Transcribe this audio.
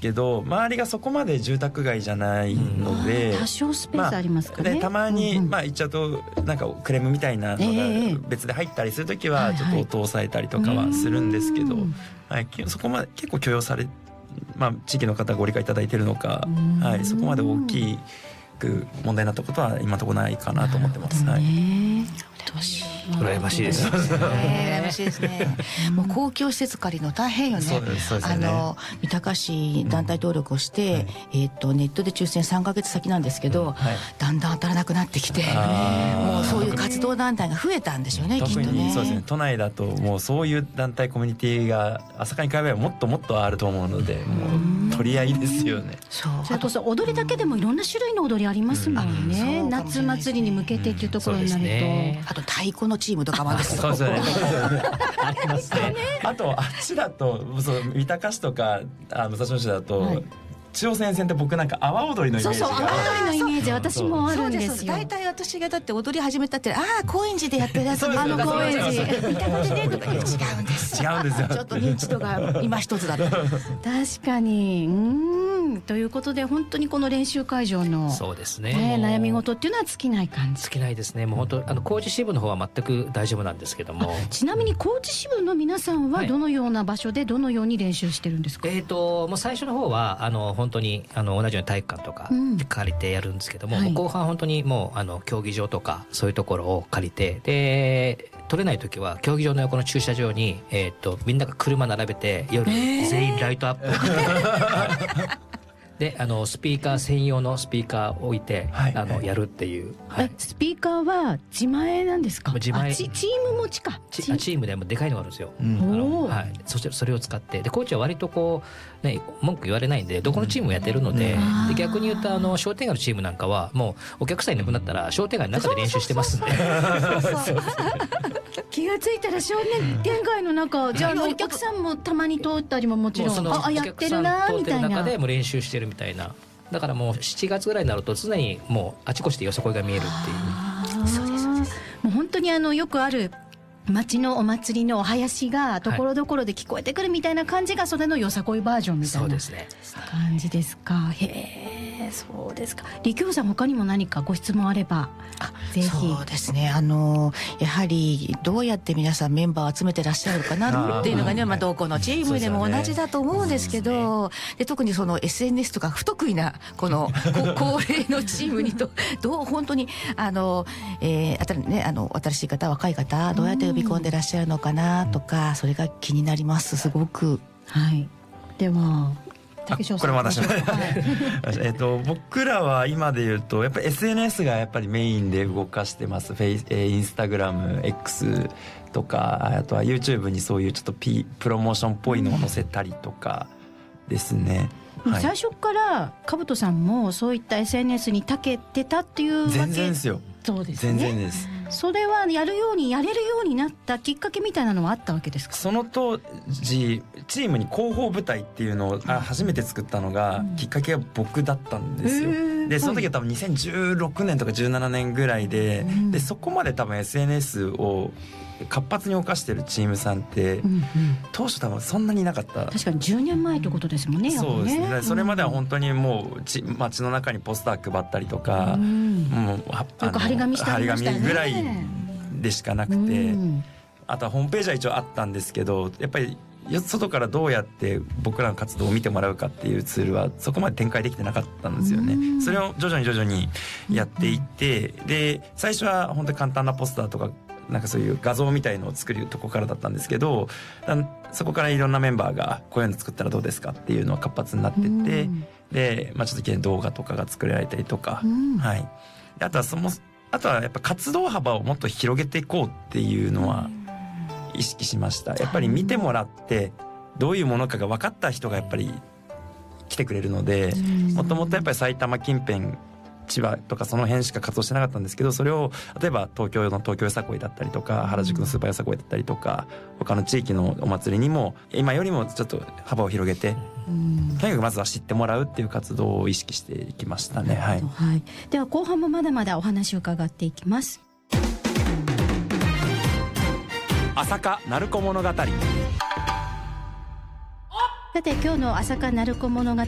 けど、周りがそこまで住宅街じゃないので、 多少スペースありますかね。 たまに、言っちゃうとなんかクレームみたいなのが別で入ったりするときはちょっと音を抑えたりとかはするんですけど、そこまで結構許容され、地域の方がご理解いただいているのか、そこまで大きく問題になったことは今のところないかなと思ってます。 羨ましいです。 羨ましいですね。もう公共施設借りの大変よね。三鷹市団体登録をして、ネットで抽選3ヶ月先なんですけど、だんだん当たらなくなってきて、もうそういう活動団体が増えたんでしょうね、きっとね。 そうですね。都内だともうそういう団体コミュニティが朝霞に比べればもっともっとあると思うので、もう取り合いですよね。 あと踊りだけでもいろんな種類の踊りありますもんね。夏祭りに向けてっていうところになると、 あと太鼓のチームとかもあるんですよ。 そうですね。 ありますね。 あとあっちだと三鷹市とか武蔵野市だと、中央線って僕なんか阿波踊りのイメージが。 阿波踊りのイメージ私もあるんですよ。 大体私がだって踊り始めたって高円寺でやってるやつ、 高円寺三鷹でねとか違うんですよ。ちょっと認知度が今一つだった。 確かに。ということで本当にこの練習会場のそうですね、 悩み事っていうのは尽きない感じ。 尽きないですね。もう本当工事支部の方は全く大丈夫なんですけども。 ちなみに工事支部の皆さんはどのような場所でどのように練習してるんですか。 もう最初の方は本当に同じように体育館とか借りてやるんですけども、後半本当にもう競技場とかそういうところを借りて、で取れない時は競技場の横の駐車場にみんなが車並べて夜全員ライトアップでスピーカー専用のスピーカーを置いて、やるっていう、 スピーカーは自前なんですか。 自前。 チーム持ちか。 チームでもでかいのがあるんですよ。そしてそれを使って、でコーチは割と文句言われないんでどこのチームもやってるので、で逆に言うと商店街のチームなんかはもうお客さんいなくなったら商店街の中で練習してますんで。 気がついたら商店街の中、じゃあお客さんもたまに通ったりももちろんやってるなみたいな。 中でも練習してるみたいな。だからもう7月ぐらいになると常にもうあちこちでよさこいが見えるっていう。 そうです。もう本当によくある町のお祭りのお囃子がところどころで聞こえてくるみたいな感じがそれのよさこいバージョンみたいな感じですか。へえ、そうですか。力夫さん他にも何かご質問あればぜひ。 そうですね。やはりどうやって皆さんメンバーを集めてらっしゃるかなっていうのがね、どこのチームでも同じだと思うんですけど、で特にその SNS とか不得意なこの高齢のチームにどう本当に新しい方、若い方どうやって呼び込んでらっしゃるのかなとか、それが気になります、すごく。 ではこれも私僕らは今で言うとやっぱり SNS がやっぱりメインで動かしてます。インスタグラム X とか、あとは YouTube にそういうちょっとプロモーションっぽいのを載せたりとかですね。 最初から兜さんもそういった SNS に長けてたっていうわけ。 全然ですよ。 そうですね。 全然です。 それはやれるようになったきっかけみたいなのはあったわけですか。 その当時チームに広報部隊っていうのを初めて作ったのが、きっかけが僕だったんですよ。でその時は多分2016年とか17年ぐらいで、でそこまで多分 SNS を活発に動かしてるチームさんって、当初多分そんなにいなかった。 確かに10年前ということですもんね。 そうですね。それまでは本当にもう街の中にポスター配ったりとか、もう張り紙してありましたね。 張り紙ぐらいでしかなくて、あとはホームページは一応あったんですけど、やっぱり外からどうやって僕らの活動を見てもらうかっていうツールはそこまで展開できてなかったんですよね。それを徐々にやっていって、で最初は本当に簡単なポスターとかなんかそういう画像みたいのを作るとこからだったんですけど、そこからいろんなメンバーがこういうの作ったらどうですかっていうのが活発になってって、で、ちょっと動画とかが作られたりとか、あとはやっぱ活動幅をもっと広げていこうっていうのは意識しました。やっぱり見てもらってどういうものかが分かった人がやっぱり来てくれるので、もともとやっぱり埼玉近辺千葉とかその辺しか活動してなかったんですけど、それを例えば東京の東京よさこいだったりとか、原宿のスーパーよさこいだったりとか、他の地域のお祭りにも今よりもちょっと幅を広げて、とにかくまずは知ってもらうっていう活動を意識していきましたね。 では後半もまだまだお話を伺っていきます。 朝霞鳴子物語。 さて今日の朝霞鳴子物語